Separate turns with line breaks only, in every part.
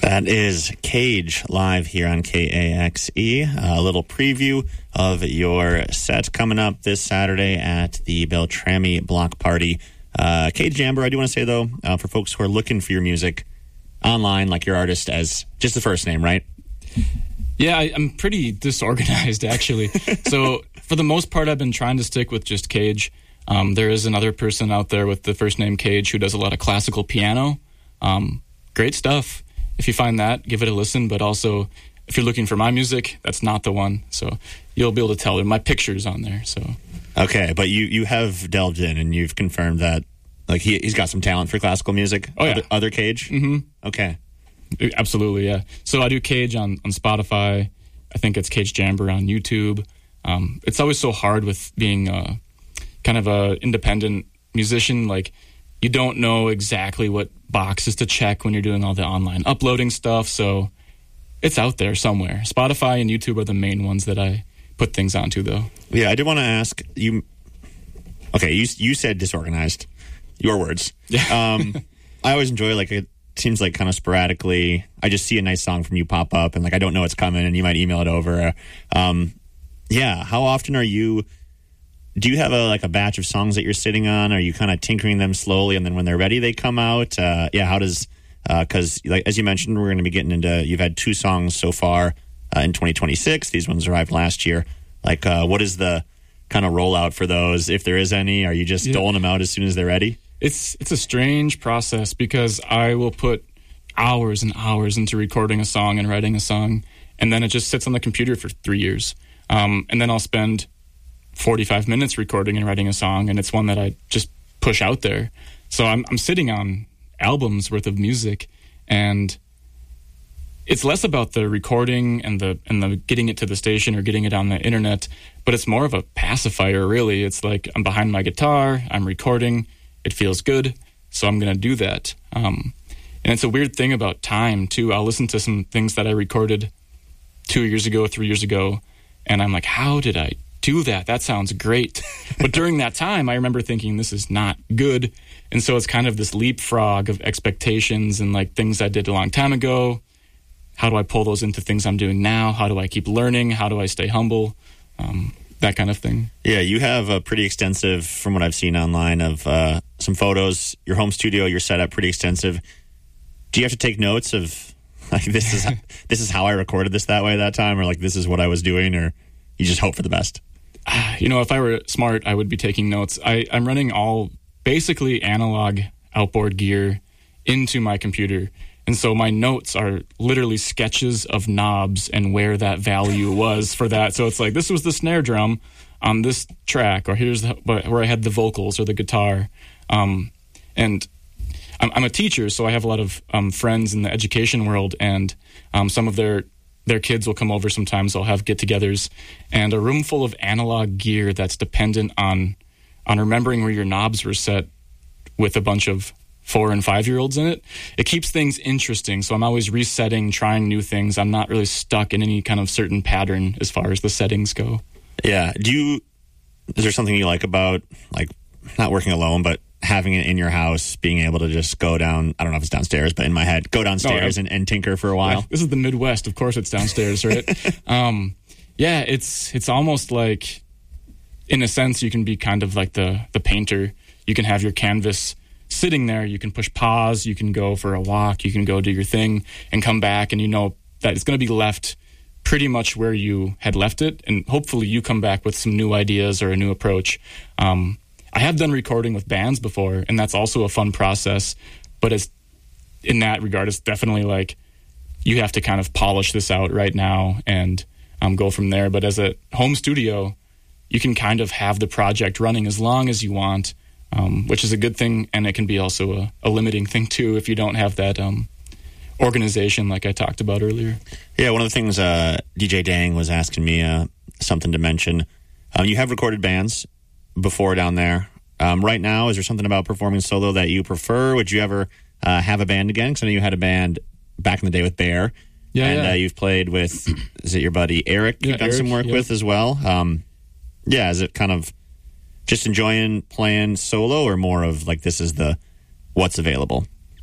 That is Cage live here on KAXE. A little preview of your set coming up this Saturday at the Beltrami Block Party. Cage Jamber, I do want to say, though, for folks who are looking for your music online, like your artist as just the first name, right?
Yeah, I'm pretty disorganized, actually. So for the most part, I've been trying to stick with just Cage. There is another person out there with the first name Cage who does a lot of classical piano. Great stuff. If you find that, give it a listen. But also, if you're looking for my music, that's not the one. So you'll be able to tell. My picture's on there. So
okay, but you have delved in and you've confirmed that like he's got some talent for classical music.
Oh, yeah.
Other Cage?
Mm-hmm.
Okay.
Absolutely, yeah. So I do Cage on Spotify. I think it's Cage Jamber on YouTube. It's always so hard with being kind of a independent musician. Like, you don't know exactly what boxes to check when you're doing all the online uploading stuff. So it's out there somewhere. Spotify and YouTube are the main ones that I put things onto, though.
Yeah, I did want to ask you. Okay, you said disorganized. Your words.
Yeah.
I always enjoy, like, it seems like kind of sporadically, I just see a nice song from you pop up and like I don't know it's coming and you might email it over. Yeah, how often do you have a batch of songs that you're sitting on? Are you kind of tinkering them slowly and then when they're ready they come out? How does, because like as you mentioned, we're going to be getting into, you've had 2 songs so far in 2026. These ones arrived last year. Like what is the kind of rollout for those, if there is any? Are you just doling them out as soon as they're ready?
It's a strange process because I will put hours and hours into recording a song and writing a song, and then it just sits on the computer for 3 years. And then I'll spend 45 minutes recording and writing a song, and it's one that I just push out there. So I'm sitting on albums worth of music, and it's less about the recording and the getting it to the station or getting it on the internet, but it's more of a pacifier, really. It's like I'm behind my guitar, I'm recording, it feels good, so I'm going to do that. And it's a weird thing about time, too. I'll listen to some things that I recorded 2 years ago, 3 years ago, and I'm like, how did I do that? That sounds great. But during that time, I remember thinking, this is not good. And so it's kind of this leapfrog of expectations and like things I did a long time ago. How do I pull those into things I'm doing now? How do I keep learning? How do I stay humble? That kind of thing. Yeah,
you have a pretty extensive, from what I've seen online, of some photos, your home studio, your setup, pretty extensive. Do you have to take notes of, like, this is how I recorded this that way that time, or like this is what I was doing, or you just hope for the best?
If I were smart, I would be taking notes. I'm running all basically analog outboard gear into my computer. And so my notes are literally sketches of knobs and where that value was for that. So it's like, this was the snare drum on this track, or here's where I had the vocals or the guitar. And I'm a teacher, so I have a lot of friends in the education world, and some of their kids will come over sometimes. I'll have get-togethers, and a room full of analog gear that's dependent on remembering where your knobs were set with a bunch of 4 and 5-year-olds in it. It keeps things interesting, so I'm always resetting, trying new things. I'm not really stuck in any kind of certain pattern as far as the settings go.
Yeah. Is there something you like about, like, not working alone, but having it in your house, being able to just go down, I don't know if it's downstairs, but in my head, go downstairs and tinker for a while?
Yeah, this is the Midwest. Of course it's downstairs, right? Yeah, it's almost like, in a sense, you can be kind of like the painter. You can have your canvas sitting there, you can push pause, you can go for a walk, you can go do your thing and come back, and you know that it's going to be left pretty much where you had left it, and hopefully you come back with some new ideas or a new approach. I have done recording with bands before, and that's also a fun process, but it's, in that regard, it's definitely like you have to kind of polish this out right now and go from there. But as a home studio, you can kind of have the project running as long as you want, which is a good thing, and it can be also a limiting thing too if you don't have that organization like I talked about earlier.
Yeah, one of the things DJ Dang was asking me something to mention. You have recorded bands before down there. Right now, is there something about performing solo that you prefer? Would you ever have a band again? Because I know you had a band back in the day with Bear.
Yeah,
and you've played with, is it your buddy Eric you've done some work with as well? Is it kind of just enjoying playing solo, or more of like this is what's available?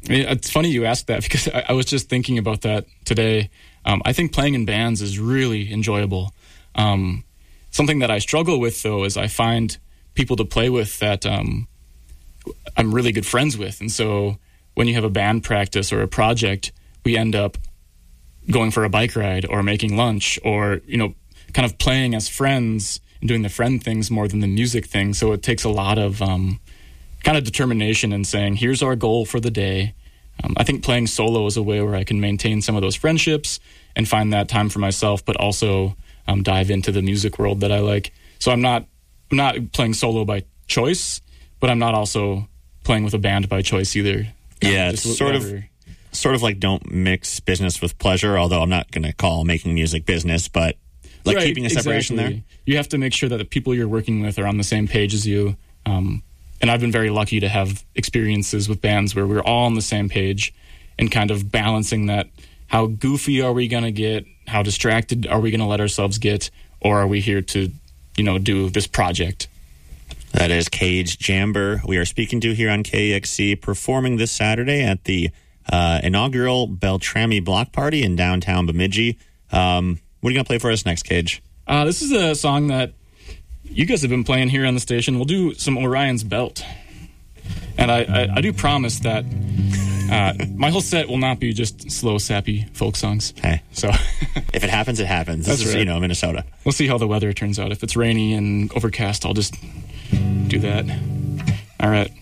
It's funny you asked that because I was just thinking about that today. I think playing in bands is really enjoyable. Something that I struggle with, though, is I find people to play with that I'm really good friends with. And so when you have a band practice or a project, we end up going for a bike ride or making lunch or, kind of playing as friends and doing the friend things more than the music thing. So it takes a lot of kind of determination in saying, here's our goal for the day. I think playing solo is a way where I can maintain some of those friendships and find that time for myself, but also dive into the music world that I like. So I'm not playing solo by choice, but I'm not also playing with a band by choice either.
Yeah, it's sort of like don't mix business with pleasure, although I'm not going to call making music business, but like
right,
keeping a separation
exactly.
there.
You have to make sure that the people you're working with are on the same page as you. And I've been very lucky to have experiences with bands where we're all on the same page and kind of balancing that. How goofy are we going to get? How distracted are we going to let ourselves get? Or are we here to, do this project?
That is Cage Jamber. We are speaking to here on KEXC, performing this Saturday at the inaugural Beltrami Block Party in downtown Bemidji. What are you going to play for us next, Cage?
This is a song that you guys have been playing here on the station. We'll do some Orion's Belt. And I do promise that my whole set will not be just slow, sappy folk songs.
Hey.
So
if it happens, it happens. This is,
right.
Minnesota.
We'll see how the weather turns out. If it's rainy and overcast, I'll just do that. All right.